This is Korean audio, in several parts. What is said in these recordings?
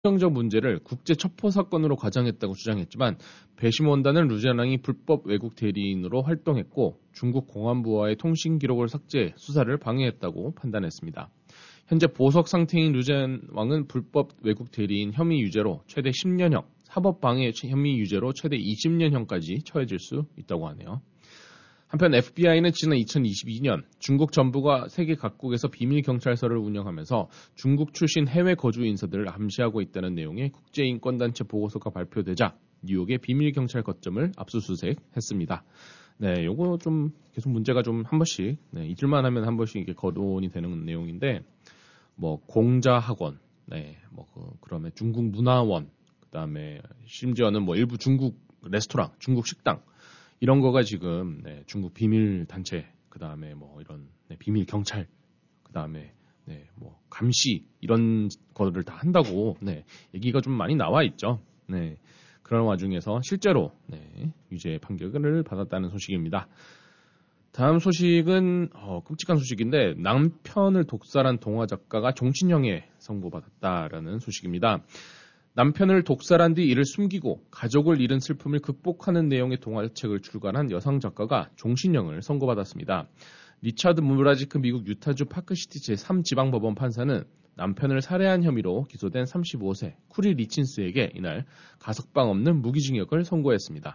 행정적 문제를 국제 첩보 사건으로 과장했다고 주장했지만 배심원단은 루젠랑이 불법 외국 대리인으로 활동했고 중국 공안부와의 통신 기록을 삭제, 수사를 방해했다고 판단했습니다. 현재 보석 상태인 루젠 왕은 불법 외국 대리인 혐의 유죄로 최대 10년형, 사법방해 혐의 유죄로 최대 20년형까지 처해질 수 있다고 하네요. 한편 FBI는 지난 2022년 중국 정부가 세계 각국에서 비밀경찰서를 운영하면서 중국 출신 해외 거주 인사들을 암시하고 있다는 내용의 국제인권단체 보고서가 발표되자 뉴욕의 비밀경찰 거점을 압수수색했습니다. 네, 요거 좀 계속 문제가 좀 한 번씩, 잊을만 하면 한 번씩 이게 거론이 되는 내용인데, 뭐, 공자학원, 그다음에 중국 문화원, 그 다음에 심지어는 뭐 일부 중국 레스토랑, 중국 식당, 이런 거가 지금 중국 비밀 단체, 그 다음에 뭐 이런 비밀 경찰, 그 다음에 뭐 감시 이런 거를 다 한다고 얘기가 좀 많이 나와 있죠. 그런 와중에서 실제로 유죄 판결을 받았다는 소식입니다. 다음 소식은 끔찍한 소식인데 남편을 독살한 동화 작가가 종신형에 선고받았다라는 소식입니다. 남편을 독살한 뒤 이를 숨기고 가족을 잃은 슬픔을 극복하는 내용의 동화책을 출간한 여성 작가가 종신형을 선고받았습니다. 리차드 무라지크 미국 유타주 파크시티 제3지방법원 판사는 남편을 살해한 혐의로 기소된 35세 쿠리 리친스에게 이날 가석방 없는 무기징역을 선고했습니다.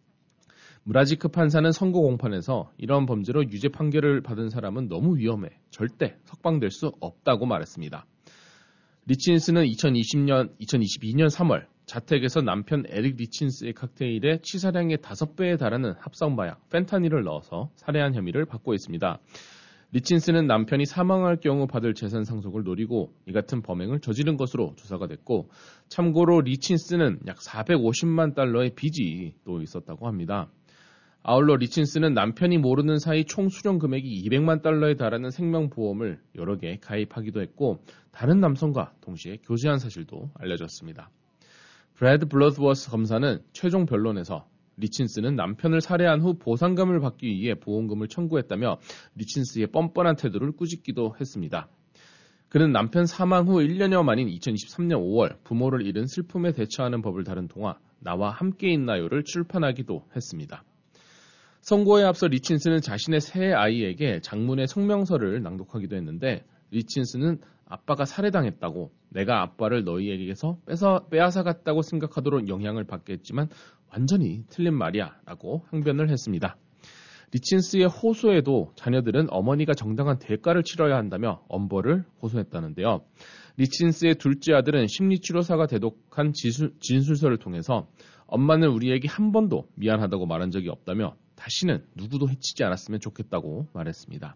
무라지크 판사는 선고 공판에서 이런 범죄로 유죄 판결을 받은 사람은 너무 위험해 절대 석방될 수 없다고 말했습니다. 리친스는 2022년 3월 자택에서 남편 에릭 리친스의 칵테일에 치사량의 5배에 달하는 합성마약 펜타닐을 넣어서 살해한 혐의를 받고 있습니다. 리친스는 남편이 사망할 경우 받을 재산 상속을 노리고 이 같은 범행을 저지른 것으로 조사가 됐고 참고로 리친스는 약 450만 달러의 빚이 또 있었다고 합니다. 아울러 리친스는 남편이 모르는 사이 총 수령 금액이 200만 달러에 달하는 생명보험을 여러 개 가입하기도 했고 다른 남성과 동시에 교제한 사실도 알려졌습니다. 브래드 블러드워스 검사는 최종 변론에서 리친스는 남편을 살해한 후 보상금을 받기 위해 보험금을 청구했다며 리친스의 뻔뻔한 태도를 꾸짖기도 했습니다. 그는 남편 사망 후 1년여 만인 2023년 5월 부모를 잃은 슬픔에 대처하는 법을 다룬 동화 나와 함께 있나요를 출판하기도 했습니다. 선고에 앞서 리친스는 자신의 새 아이에게 장문의 성명서를 낭독하기도 했는데 리친스는 아빠가 살해당했다고 내가 아빠를 너희에게서 빼앗아갔다고 생각하도록 영향을 받게 했지만 완전히 틀린 말이야 라고 항변을 했습니다. 리친스의 호소에도 자녀들은 어머니가 정당한 대가를 치러야 한다며 엄벌을 호소했다는데요. 리친스의 둘째 아들은 심리치료사가 대독한 진술서를 통해서 엄마는 우리에게 한 번도 미안하다고 말한 적이 없다며 다시는 누구도 해치지 않았으면 좋겠다고 말했습니다.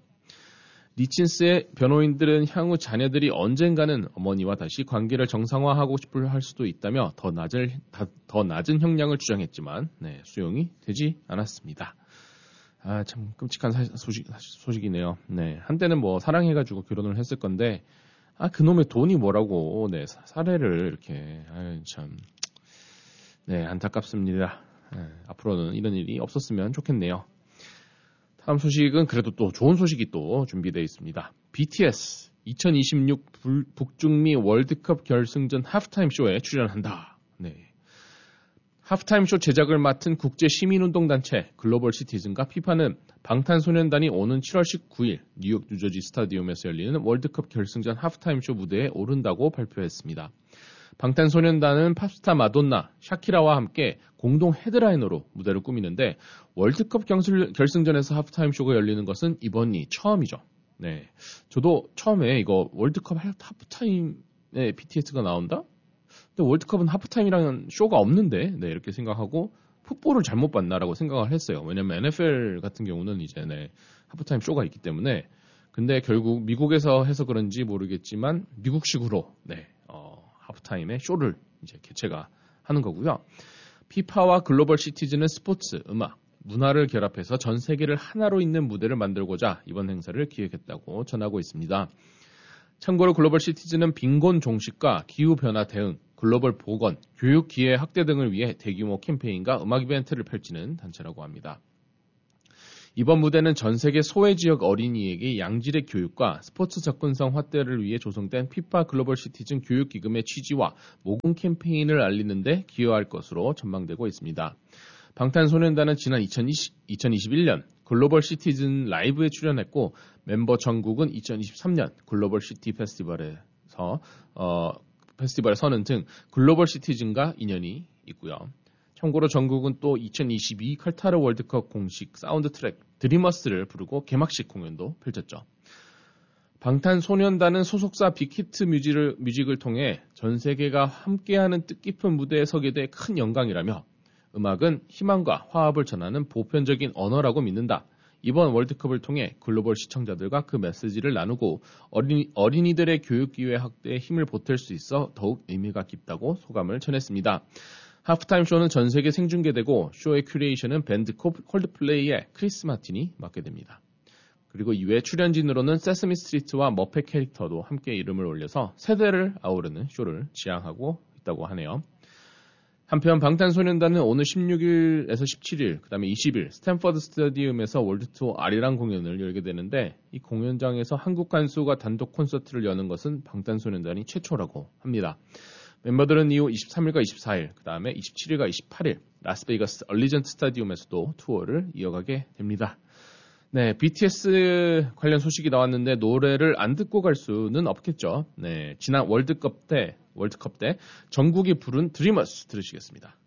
리친스의 변호인들은 향후 자녀들이 언젠가는 어머니와 다시 관계를 정상화하고 싶어 할 수도 있다며 더 낮은 형량을 주장했지만 수용이 되지 않았습니다. 참 끔찍한 소식이네요. 한때는 뭐 사랑해가지고 결혼을 했을 건데 그놈의 돈이 뭐라고 살해를 이렇게 참 안타깝습니다. 앞으로는 이런 일이 없었으면 좋겠네요. 다음 소식은 그래도 또 좋은 소식이 또 준비되어 있습니다. BTS 2026 북중미 월드컵 결승전 하프타임 쇼에 출연한다. 하프타임 쇼 제작을 맡은 국제 시민운동단체 글로벌 시티즌과 피파는 방탄소년단이 오는 7월 19일 뉴욕 뉴저지 스타디움에서 열리는 월드컵 결승전 하프타임 쇼 무대에 오른다고 발표했습니다. 방탄소년단은 팝스타 마돈나, 샤키라와 함께 공동 헤드라이너로 무대를 꾸미는데 월드컵 결승전에서 하프타임 쇼가 열리는 것은 이번이 처음이죠. 저도 처음에 이거 월드컵 하프타임에 BTS가 나온다? 근데 월드컵은 하프타임이라는 쇼가 없는데 이렇게 생각하고 풋볼을 잘못 봤나라고 생각을 했어요. 왜냐면 NFL 같은 경우는 이제 하프타임 쇼가 있기 때문에 근데 결국 미국에서 해서 그런지 모르겠지만 미국식으로 하프타임에 쇼를 이제 개최가 하는 거고요. 피파와 글로벌 시티즌은 스포츠, 음악, 문화를 결합해서 전 세계를 하나로 잇는 무대를 만들고자 이번 행사를 기획했다고 전하고 있습니다. 참고로 글로벌 시티즌은 빈곤 종식과 기후변화 대응, 글로벌 보건, 교육 기회 확대 등을 위해 대규모 캠페인과 음악 이벤트를 펼치는 단체라고 합니다. 이번 무대는 전 세계 소외 지역 어린이에게 양질의 교육과 스포츠 접근성 확대를 위해 조성된 피파 글로벌 시티즌 교육기금의 취지와 모금 캠페인을 알리는 데 기여할 것으로 전망되고 있습니다. 방탄소년단은 지난 2021년 글로벌 시티즌 라이브에 출연했고 멤버 정국은 2023년 글로벌 시티 페스티벌에 서는 등 글로벌 시티즌과 인연이 있고요. 참고로 정국은 또 2022 칼타르 월드컵 공식 사운드 트랙 드리머스를 부르고 개막식 공연도 펼쳤죠. 방탄소년단은 소속사 빅히트 뮤직을 통해 전 세계가 함께하는 뜻깊은 무대에 서게 돼 큰 영광이라며 음악은 희망과 화합을 전하는 보편적인 언어라고 믿는다. 이번 월드컵을 통해 글로벌 시청자들과 그 메시지를 나누고 어린이들의 교육 기회 확대에 힘을 보탤 수 있어 더욱 의미가 깊다고 소감을 전했습니다. 하프타임 쇼는 전 세계 생중계되고 쇼의 큐레이션은 밴드 콜드플레이의 크리스 마틴이 맡게 됩니다. 그리고 이외 출연진으로는 세스미 스트리트와 머펫 캐릭터도 함께 이름을 올려서 세대를 아우르는 쇼를 지향하고 있다고 하네요. 한편 방탄소년단은 오늘 16일에서 17일, 그 다음에 20일 스탠퍼드 스타디움에서 월드투어 아리랑 공연을 열게 되는데 이 공연장에서 한국 간수가 단독 콘서트를 여는 것은 방탄소년단이 최초라고 합니다. 멤버들은 이후 23일과 24일, 그 다음에 27일과 28일 라스베이거스 얼리전트 스타디움에서도 투어를 이어가게 됩니다. 네, BTS 관련 소식이 나왔는데 노래를 안 듣고 갈 수는 없겠죠. 네, 지난 월드컵 때 전국이 부른 드리머스 들으시겠습니다.